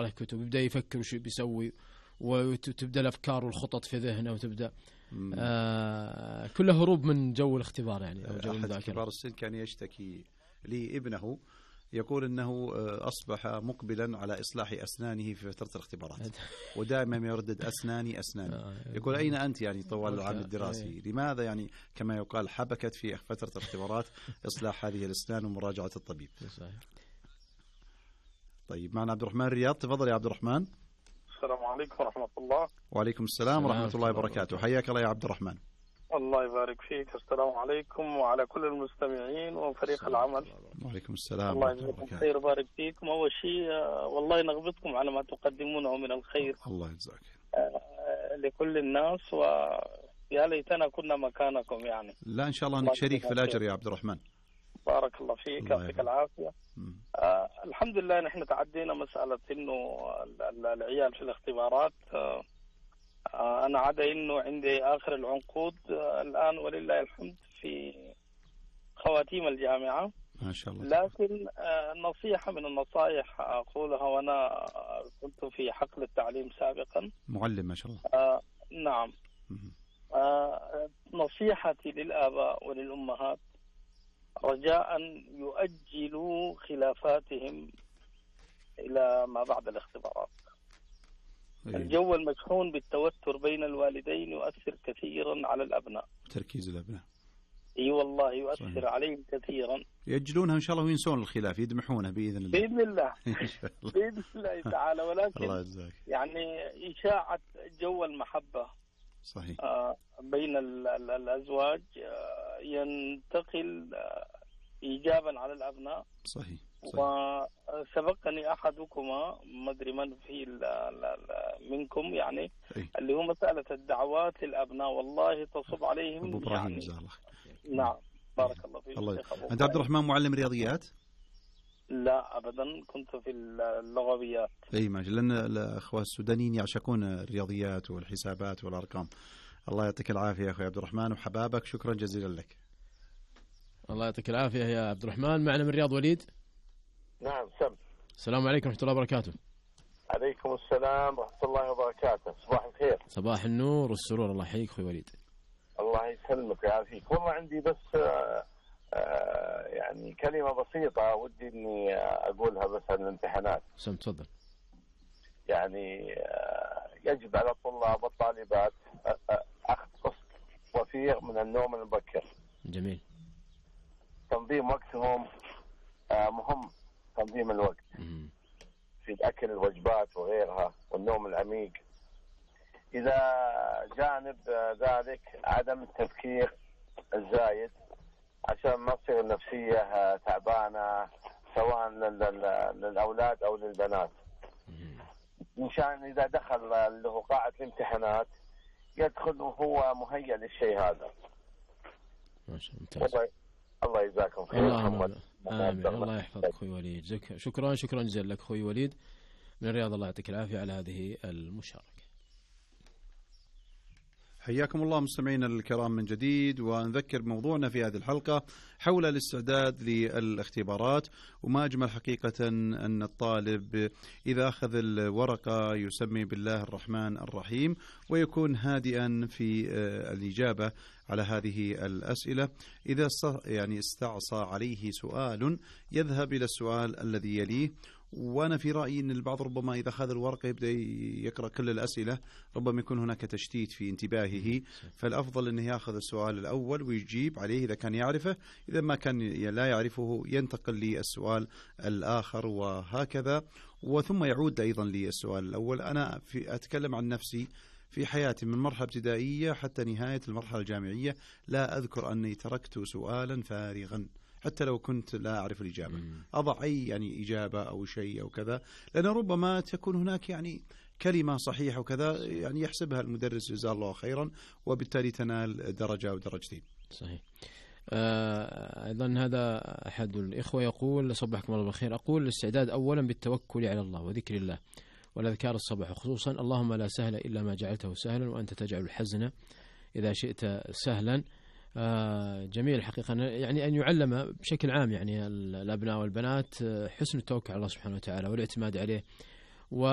عليه كتب، يبدأ يفكر وش بيسوي، وتبدأ الأفكار والخطط في ذهنه، وتبدأ كله هروب من جو الاختبار يعني، أو جو المذاكرة. أحد كبار السن كان يشتكي لابنه، يقول أنه أصبح مقبلا على إصلاح أسنانه في فترة الاختبارات، ودائما يردد أسناني. يقول أين أنت يعني طوال العام الدراسي؟ لماذا يعني كما يقال حبكت في فترة الاختبارات إصلاح هذه الأسنان ومراجعة الطبيب؟ طيب معنا عبد الرحمن رياض، تفضل يا عبد الرحمن. السلام عليكم ورحمة الله. وعليكم السلام ورحمة الله وبركاته. حياك الله يا عبد الرحمن. الله يبارك فيك. السلام عليكم وعلى كل المستمعين وفريق العمل. وعليكم السلام. الله يجزاكم خير ويبارك فيكم. أول شيء والله نغبطكم على ما تقدمونه من الخير. الله يجزاك. لكل الناس، ويا ليتنا كنا مكانكم يعني. لا إن شاء الله أنك شريك في الأجر يا عبد الرحمن. بارك الله فيك، يعطيك العافية. الحمد لله نحن تعدينا مسألة إنه العيال في الاختبارات. أنا عدا إنه عندي آخر العنقود الآن ولله الحمد في خواتيم الجامعة ما شاء الله. لكن نصيحة من النصائح أقولها، وأنا كنت في حقل التعليم سابقا، معلم ما شاء الله. نعم. نصيحتي للآباء وللأمهات رجاء يؤجلوا خلافاتهم إلى ما بعد الاختبارات. الجو المشحون بالتوتر بين الوالدين يؤثر كثيرا على الأبناء. تركيز الأبناء اي والله يؤثر صحيح. عليهم كثيرا. يأجلونها إن شاء الله وينسون الخلاف، يدمحونه بإذن الله. بإذن الله. بإذن الله تعالى. ولكن الله يجزاك. يعني إشاعة جو المحبة صحيح بين الأزواج ينتقل إيجابا على الأبناء. صحيح. وسبقني أحدكما ما أدري من في منكم يعني اللي هو مسألة الدعوات للأبناء، والله تصب عليهم أبو إبراهيم يعني. جزاه الله. نعم بارك الله فيك. الله. أنت عبد الرحمن معلم رياضيات؟ لا أبدا، كنت في اللغويات. أي ماشي، لأن الأخوة السودانيين يعشقون الرياضيات والحسابات والأرقام. الله يعطيك العافية يا أخوي عبد الرحمن وحبابك، شكرا جزيلا لك. الله يعطيك العافية يا عبد الرحمن. معنا من الرياض وليد. نعم السلام عليكم ورحمة الله وبركاته. عليكم السلام ورحمة الله وبركاته. صباح الخير. صباح النور والسرور. الله يحييك أخوي وليد. الله يسلمك ويعافيك. والله عندي بس يعني كلمة بسيطة ودي إني أقولها بس عن الامتحانات. تفضل. يعني يجب على الطلاب والطالبات أخذ قسط وفير من النوم المبكر. جميل. تنظيم وقتهم مهم، تنظيم الوقت في الأكل الوجبات وغيرها والنوم العميق. إذا جانب ذلك عدم التفكير الزايد عشان ما تصير النفسية تعبانة سواء للأولاد أو للبنات. مشان إذا دخل له قاعة الامتحانات يدخل وهو مهيأ للشيء هذا. ما شاء الله. الله يجزاكم خير. آمين. الله يحفظك أخوي وليد. شكرا جزيلا لك أخوي وليد من الرياض. الله يعطيك العافية على هذه المشاركة. حياكم الله مستمعينا الكرام من جديد، ونذكر موضوعنا في هذه الحلقة حول الاستعداد للاختبارات. وما أجمل حقيقة أن الطالب إذا أخذ الورقة يسمي بالله الرحمن الرحيم ويكون هادئا في الإجابة على هذه الأسئلة. إذا يعني استعصى عليه سؤال يذهب إلى السؤال الذي يليه. وأنا في رأيي أن البعض ربما إذا أخذ الورقة يبدأ يقرأ كل الأسئلة، ربما يكون هناك تشتيت في انتباهه، فالأفضل أنه يأخذ السؤال الأول ويجيب عليه إذا كان يعرفه، إذا ما كان لا يعرفه ينتقل للسؤال الآخر وهكذا، وثم يعود أيضا للسؤال الأول. أنا أتكلم عن نفسي في حياتي من مرحلة ابتدائية حتى نهاية المرحلة الجامعية لا أذكر أني تركت سؤالا فارغا حتى لو كنت لا أعرف الإجابة، أضع أي يعني إجابة أو شيء أو كذا، لأن ربما تكون هناك يعني كلمة صحيحة وكذا يعني يحسبها المدرس جزاه الله خيرا، وبالتالي تنال درجة أو درجتين. صحيح. أيضا هذا أحد الإخوة يقول صبحكم الله بالخير. أقول الاستعداد أولا بالتوكل على الله وذكر الله والأذكار الصباح، خصوصا اللهم لا سهل إلا ما جعلته سهلا وأنت تجعل الحزن إذا شئت سهلا. جميل حقيقة يعني أن يعلم بشكل عام يعني الأبناء والبنات حسن التوكل على الله سبحانه وتعالى والاعتماد عليه